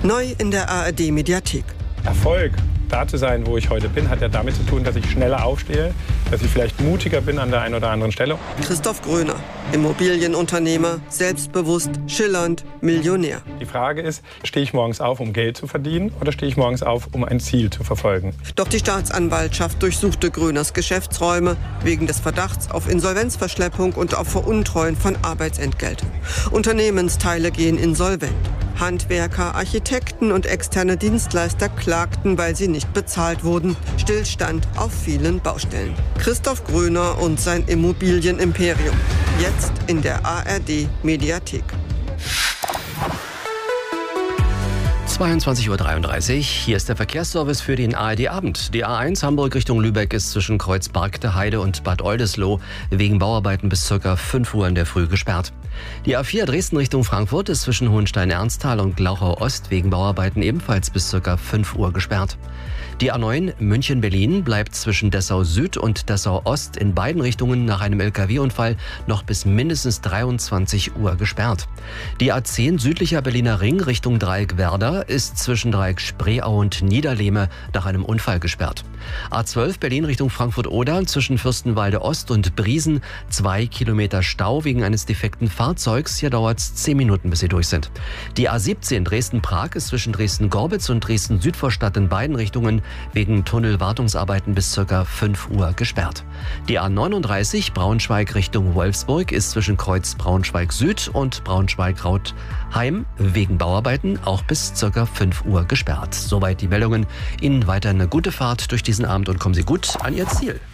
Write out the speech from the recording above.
Neu in der ARD-Mediathek. Erfolg, da zu sein, wo ich heute bin, hat ja damit zu tun, dass ich schneller aufstehe, dass ich vielleicht mutiger bin an der einen oder anderen Stelle. Christoph Gröner, Immobilienunternehmer, selbstbewusst, schillernd, Millionär. Die Frage ist, stehe ich morgens auf, um Geld zu verdienen, oder stehe ich morgens auf, um ein Ziel zu verfolgen? Doch die Staatsanwaltschaft durchsuchte Gröners Geschäftsräume wegen des Verdachts auf Insolvenzverschleppung und auf Veruntreuen von Arbeitsentgelten. Unternehmensteile gehen insolvent. Handwerker, Architekten und externe Dienstleister klagten, weil sie nicht bezahlt wurden. Stillstand auf vielen Baustellen. Christoph Gröner und sein Immobilienimperium. Jetzt in der ARD-Mediathek. 22:33 Uhr, hier ist der Verkehrsservice für den ARD-Abend. Die A1 Hamburg Richtung Lübeck ist zwischen Kreuzbergte-Heide und Bad Oldesloe wegen Bauarbeiten bis ca. 5 Uhr in der Früh gesperrt. Die A4 Dresden Richtung Frankfurt ist zwischen Hohenstein-Ernsthal und Glauchau-Ost wegen Bauarbeiten ebenfalls bis ca. 5 Uhr gesperrt. Die A9 München-Berlin bleibt zwischen Dessau Süd und Dessau Ost in beiden Richtungen nach einem LKW-Unfall noch bis mindestens 23 Uhr gesperrt. Die A10 südlicher Berliner Ring Richtung Dreieck Werder ist zwischen Dreieck Spreeau und Niederlehme nach einem Unfall gesperrt. A12 Berlin Richtung Frankfurt-Oder zwischen Fürstenwalde Ost und Briesen 2 Kilometer Stau wegen eines defekten Fahrzeugs. Hier dauert es 10 Minuten, bis sie durch sind. Die A17 Dresden-Prag ist zwischen Dresden-Gorbitz und Dresden-Südvorstadt in beiden Richtungen wegen Tunnelwartungsarbeiten bis ca. 5 Uhr gesperrt. Die A39 Braunschweig Richtung Wolfsburg ist zwischen Kreuz Braunschweig Süd und Braunschweig-Rautheim wegen Bauarbeiten auch bis ca. 5 Uhr gesperrt. Soweit die Meldungen. Ihnen weiter eine gute Fahrt durch diesen Abend und kommen Sie gut an Ihr Ziel.